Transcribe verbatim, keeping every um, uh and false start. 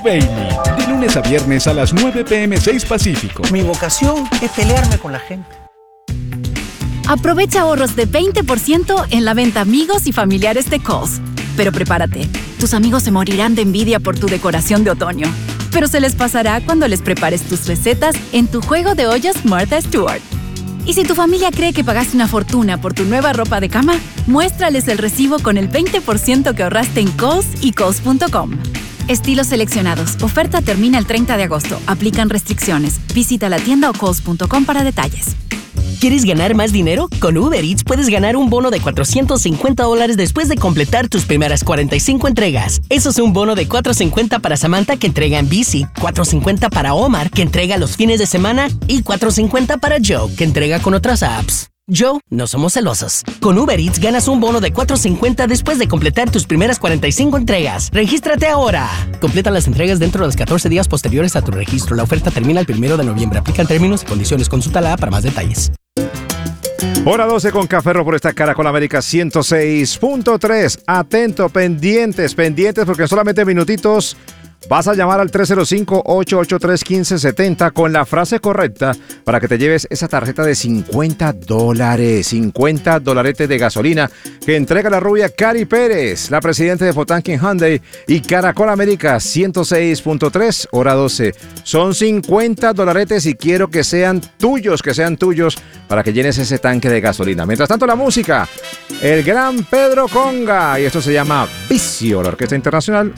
Bailey. De lunes a viernes a las nueve p m seis Pacífico. Mi vocación es pelearme con la gente. Aprovecha ahorros de veinte por ciento en la venta amigos y familiares de Kohl's. Pero prepárate, tus amigos se morirán de envidia por tu decoración de otoño. Pero se les pasará cuando les prepares tus recetas en tu juego de ollas Martha Stewart. Y si tu familia cree que pagaste una fortuna por tu nueva ropa de cama, muéstrales el recibo con el veinte por ciento que ahorraste en Kohl's y Kohl's punto com. Estilos seleccionados. Oferta termina el treinta de agosto. Aplican restricciones. Visita la tienda o Kohl's punto com para detalles. ¿Quieres ganar más dinero? Con Uber Eats puedes ganar un bono de cuatrocientos cincuenta dólares después de completar tus primeras cuarenta y cinco entregas. Eso es un bono de cuatrocientos cincuenta para Samantha, que entrega en bici, cuatrocientos cincuenta para Omar, que entrega los fines de semana, y cuatrocientos cincuenta para Joe, que entrega con otras apps. Joe, no somos celosos. Con Uber Eats ganas un bono de cuatrocientos cincuenta después de completar tus primeras cuarenta y cinco entregas. ¡Regístrate ahora! Completa las entregas dentro de los catorce días posteriores a tu registro. La oferta termina el primero de noviembre. Aplican términos y condiciones. Consulta la para más detalles. Hora doce con Café por esta Caracol América ciento seis punto tres. Atento, pendientes, pendientes, porque en solamente minutitos vas a llamar al tres cero cinco, ocho ocho tres, uno cinco siete cero con la frase correcta para que te lleves esa tarjeta de cincuenta dólares, cincuenta dolaretes de gasolina que entrega la rubia Cari Pérez, la presidenta de Potanquín Hyundai, y Caracol América ciento seis punto tres, hora doce. Son cincuenta dolaretes y quiero que sean tuyos, que sean tuyos para que llenes ese tanque de gasolina. Mientras tanto, la música, el gran Pedro Conga, y esto se llama Vicio, la Orquesta Internacional.